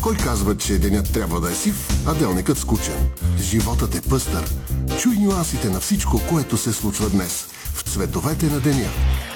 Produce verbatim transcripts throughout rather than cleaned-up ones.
Кой казва, че денят трябва да е сив, а делникът скучен? Животът е пъстър. Чуй нюансите на всичко, което се случва днес в цветовете на деня.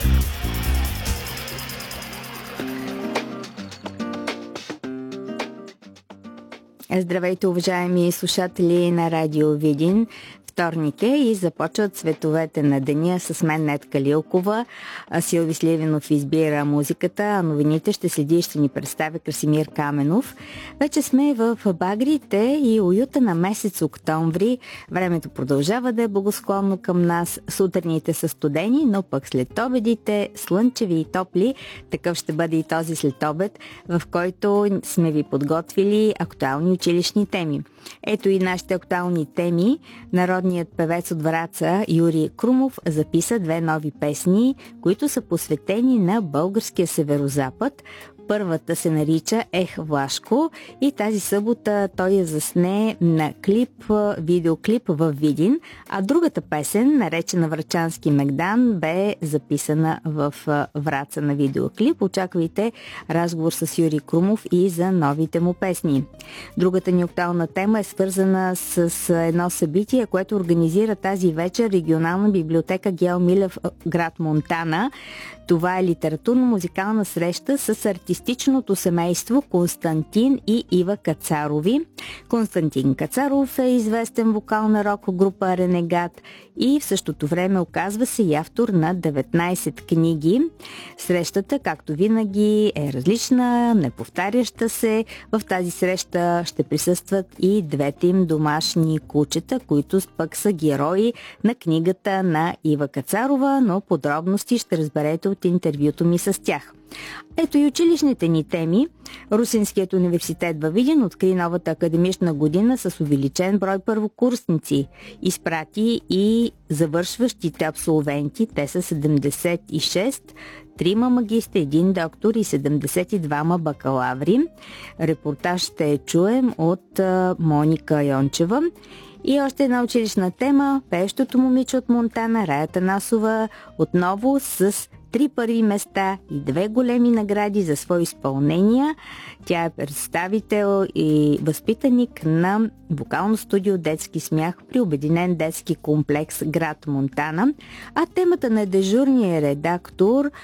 Здравейте, уважаеми слушатели на Радио Видин. Вторник е и започват цветовете на деня с мен Нетка Лилкова. Силви Сливенов избира музиката, а новините ще следи и ще ни представя Красимир Каменов. Вече сме в багрите и уюта на месец октомври. Времето продължава да е благосклонно към нас. Сутрените са студени, но пък след обедите слънчеви и топли. Такъв ще бъде и този след обед, в който сме ви подготвили актуални училищни теми. Ето и нашите актуални теми. Народният певец от Враца Юрий Крумов записа две нови песни, които са посветени на българския северозапад. Първата се нарича Ех, Влашко и тази събота той я засне на клип, видеоклип в Видин, а другата песен, наречена Врачански Мегдан, бе записана в Враца на видеоклип. Очаквайте разговор с Юрий Крумов и за новите му песни. Другата ни актуална тема е свързана с едно събитие, което организира тази вечер регионална библиотека Гео Милев, град Монтана. Това е литературно-музикална среща с артистичното семейство Константин и Ива Кацарови. Константин Кацаров е известен вокал на рок група Ренегат и в същото време оказва се и автор на деветнайсет книги. Срещата, както винаги, е различна, неповтаряща се. В тази среща ще присъстват и двете им домашни кучета, които пък са герои на книгата на Ива Кацарова, но подробности ще разберете от интервюто ми с тях. Ето и училищните ни теми. Русинският университет във Видин откри новата академична година с увеличен брой първокурсници. Изпрати и завършващите абсолвенти, те са седемдесет и шест, трима магистри, един доктор и седемдесет и двама бакалаври. Репортаж ще чуем от Моника Йончева. И още една училищна тема, пеещото момиче от Монтана, Рая Танасова, отново с три първи места и две големи награди за свои изпълнения. Тя е представител и възпитаник на вокално студио Детски смях при Обединен детски комплекс град Монтана. А темата на дежурния редактор е,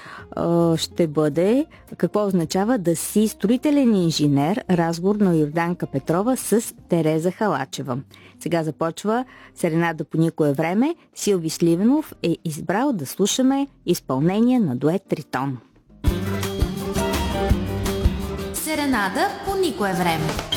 ще бъде какво означава да си строителен инженер, разговор на Йорданка Петрова с Тереза Халачева. Сега започва Серенада по никое време. Силви Сливенов е избрал да слушаме изпълнение на дует Тритон. Серенада по никое време.